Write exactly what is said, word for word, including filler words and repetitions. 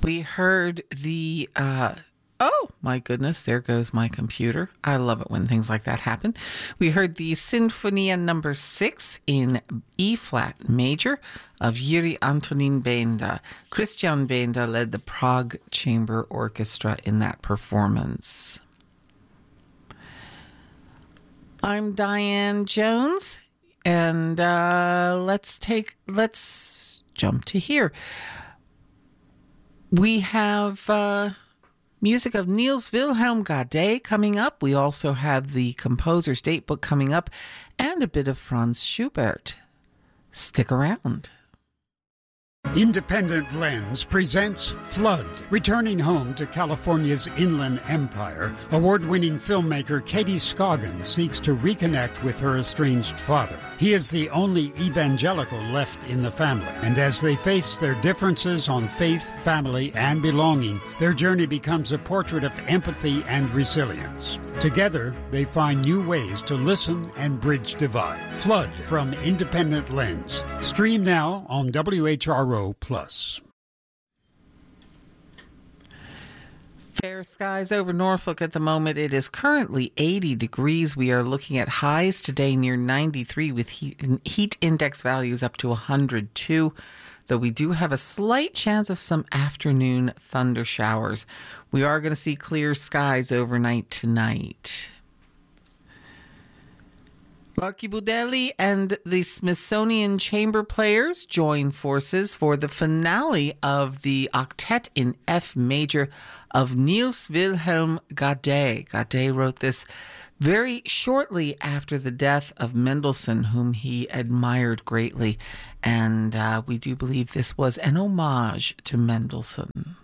We heard the, uh, oh my goodness, there goes my computer. I love it when things like that happen. We heard the Sinfonia number six in E flat major of Jiří Antonín Benda. Christian Benda led the Prague Chamber Orchestra in that performance. I'm Diane Jones, and uh, let's take, let's jump to here. We have uh, music of Niels Wilhelm Gade coming up. We also have the composer's datebook coming up and a bit of Franz Schubert. Stick around. Independent Lens presents Flood. Returning home to California's Inland Empire, award-winning filmmaker Katie Scoggin seeks to reconnect with her estranged father. He is the only evangelical left in the family, and as they face their differences on faith, family, and belonging, their journey becomes a portrait of empathy and resilience. Together, they find new ways to listen and bridge divide. Flood from Independent Lens. Stream now on W H R O Plus. Fair skies over Norfolk at the moment. It is currently eighty degrees. We are looking at highs today near ninety-three with heat, heat index values up to one hundred two. Though we do have a slight chance of some afternoon thunder showers. We are going to see clear skies overnight tonight. Marky Budelli and the Smithsonian Chamber Players join forces for the finale of the octet in F major of Niels Wilhelm Gade. Gade wrote this very shortly after the death of Mendelssohn, whom he admired greatly. And uh, we do believe this was an homage to Mendelssohn.